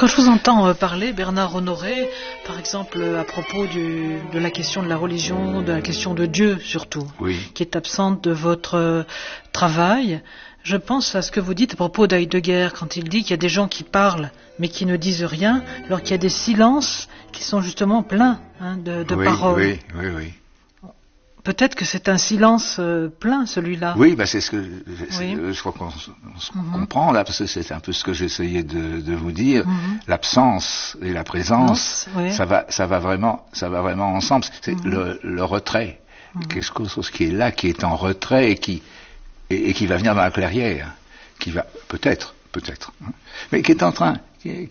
Quand je vous entends parler, Bernard Honoré, par exemple, à propos de la question de la religion, de la question de Dieu surtout, oui, qui est absente de votre travail, je pense à ce que vous dites à propos d'Heidegger, quand il dit qu'il y a des gens qui parlent mais qui ne disent rien, alors qu'il y a des silences qui sont justement pleins de oui, paroles. oui, oui, oui. Peut-être que c'est un silence plein, celui-là. Oui, c'est ce que Oui. je crois qu'on se comprend là, parce que c'est un peu ce que j'essayais de vous dire. L'absence et la présence, oui. ça va vraiment ensemble. C'est le retrait, quelque chose qui est là, qui est en retrait et qui va venir dans la clairière, qui va peut-être, hein, mais qui est en train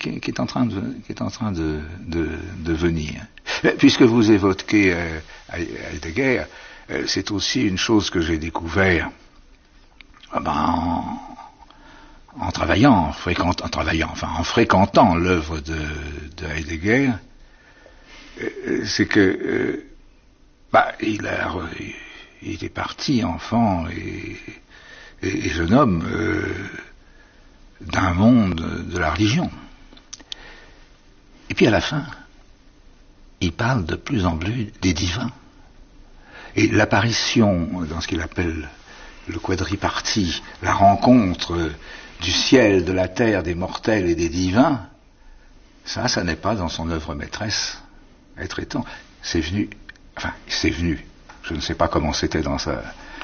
de venir. Puisque vous évoquez Heidegger, c'est aussi une chose que j'ai découvert en fréquentant l'œuvre de Heidegger, c'est que il est parti enfant et jeune homme d'un monde de la religion. Et puis à la fin, il parle de plus en plus des divins. Et l'apparition dans ce qu'il appelle le quadripartie, la rencontre du ciel, de la terre, des mortels et des divins, ça n'est pas dans son œuvre maîtresse, Être étant. C'est venu, je ne sais pas comment c'était dans ce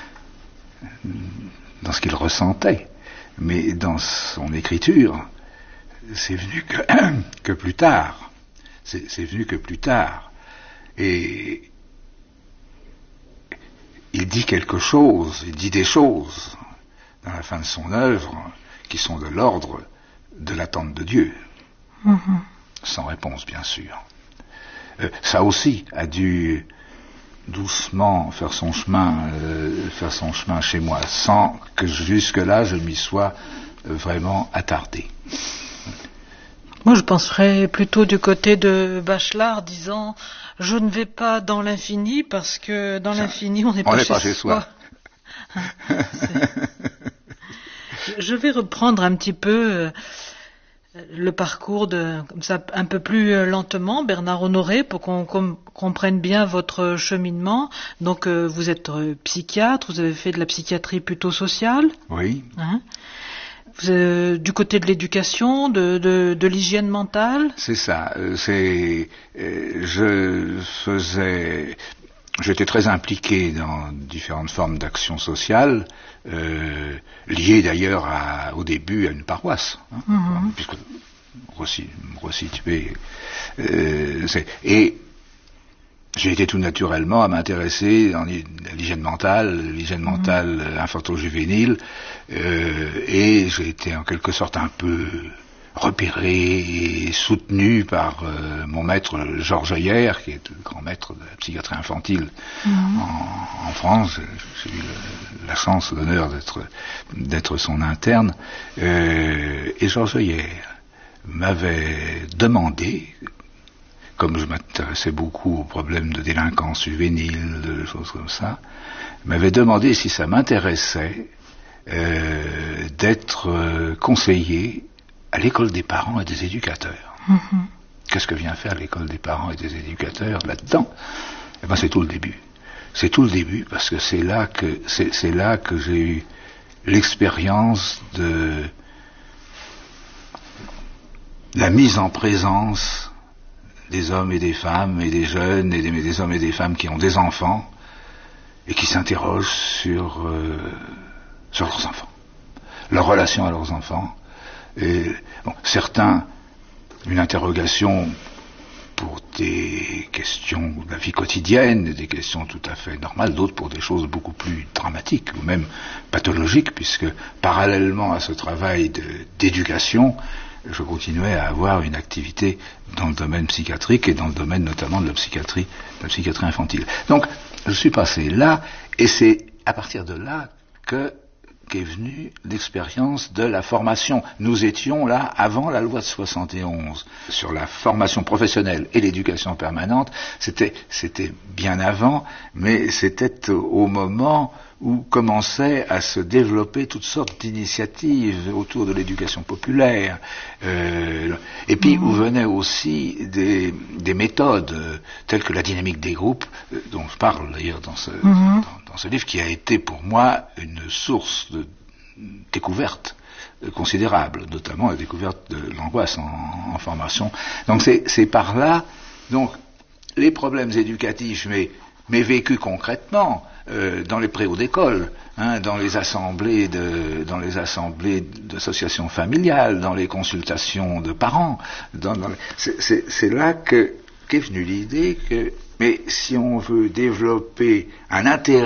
qu'il ressentait, mais dans son écriture, c'est venu que plus tard. C'est venu que plus tard. Et il dit quelque chose, il dit des choses dans la fin de son œuvre qui sont de l'ordre de l'attente de Dieu. Sans réponse, bien sûr. Ça aussi a dû doucement faire son chemin chez moi, sans que jusque-là je m'y sois vraiment attardé. Moi, je penserais plutôt du côté de Bachelard, disant « Je ne vais pas dans l'infini, parce que dans l'infini, on n'est pas chez soi. » Je vais reprendre un petit peu le parcours comme ça, un peu plus lentement, Bernard Honoré, pour qu'on comprenne bien votre cheminement. Donc, vous êtes psychiatre, vous avez fait de la psychiatrie plutôt sociale. Oui. Du côté de l'éducation, de l'hygiène mentale. C'est ça. J'étais très impliqué dans différentes formes d'action sociale, liées d'ailleurs au début à une paroisse, puisque resitué. Et j'ai été tout naturellement à m'intéresser à l'hygiène mentale infanto-juvénile, et j'ai été en quelque sorte un peu repéré et soutenu par mon maître Georges Heyer, qui est le grand maître de la psychiatrie infantile en France. J'ai eu la chance, l'honneur d'être son interne, et Georges Heyer m'avait demandé, comme je m'intéressais beaucoup aux problèmes de délinquance juvénile, de choses comme ça, m'avait demandé si ça m'intéressait d'être conseiller à l'école des parents et des éducateurs. Qu'est-ce que vient faire l'école des parents et des éducateurs là-dedans? C'est tout le début. C'est tout le début, parce que c'est là que j'ai eu l'expérience de la mise en présence des hommes et des femmes, et des jeunes, et des hommes et des femmes qui ont des enfants, et qui s'interrogent sur leurs enfants, leur relation à leurs enfants. Et, certains, une interrogation pour des questions de la vie quotidienne, des questions tout à fait normales, d'autres pour des choses beaucoup plus dramatiques, ou même pathologiques, puisque parallèlement à ce travail d'éducation, je continuais à avoir une activité dans le domaine psychiatrique et dans le domaine notamment de la psychiatrie infantile. Donc, je suis passé là, et c'est à partir de là qu'est venue l'expérience de la formation. Nous étions là avant la loi de 71. Sur la formation professionnelle et l'éducation permanente, c'était bien avant, mais c'était au moment où commençaient à se développer toutes sortes d'initiatives autour de l'éducation populaire, et puis où venaient aussi des méthodes telles que la dynamique des groupes, dont je parle d'ailleurs dans ce livre, qui a été pour moi une source de découverte considérable, notamment la découverte de l'angoisse en formation. Donc c'est par là, donc les problèmes éducatifs, mais vécus concrètement, dans les préaux d'école, dans les assemblées d'associations familiales, dans les consultations de parents, c'est là qu'est venue l'idée que, mais si on veut développer un intérêt